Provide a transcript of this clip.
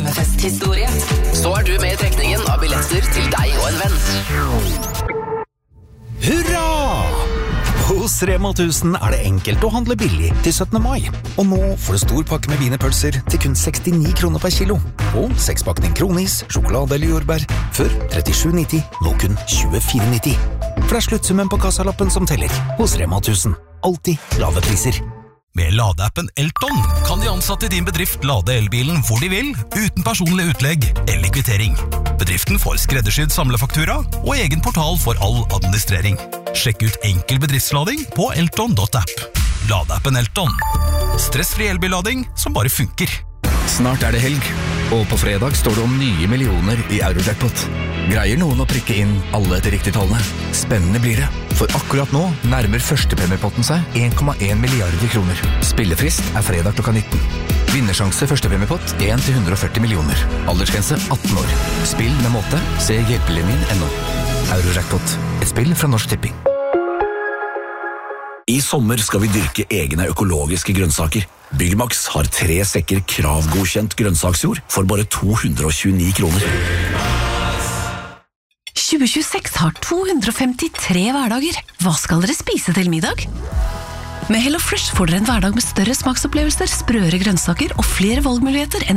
sommerfesthistorie. Så du med I trekningen av billetter til deg og en venn. Hurra! Hos Rema 1000 det enkelt å handle billig til 17. mai. Og nå får du stor pakke med wienerpølser til kun 69 kroner per kilo. Og 6-pakning kronis, sjokolade eller jordbær, før 37,90, nå kun 24,90. For det sluttsummen på kassalappen som teller. Hos Rema 1000. Alltid lave priser. Med ladeappen Elton kan de ansatte I din bedrift lade elbilen hvor de vil, uten personlig utlegg eller kvittering. Bedriften får skreddersydd samlefaktura og egen portal for all administrering. Sjekk ut enkel bedriftslading på elton.app. Ladeappen Elton. Stressfri elbillading som bare funker. Snart det helg, og på fredag står det om nye millioner I Eurojackpot. Greier noen å prikke inn alle etter riktige tallene? Spennende blir det, for akkurat nå nærmer førstepremiepotten seg 1,1 milliarder kroner. Spillefrist fredag klokka 19. Vinnersjanse førstepremiepott 1-140 millioner. Aldersgrense 18 år. Spill med måte, se hjelpelinjen.no. Eurojackpot, et spill fra Norsk Tipping. I sommer skal vi dyrke egne økologiske grønnsaker. Byggmax har 3 sekker kravgodkjent grønnsaksjord for bare 229 kroner. 2026 har 253 hverdager. Hva skal dere spise til middag? Med HelloFresh får dere en hverdag med større smaksopplevelser, sprøere grønnsaker og flere valgmuligheter enn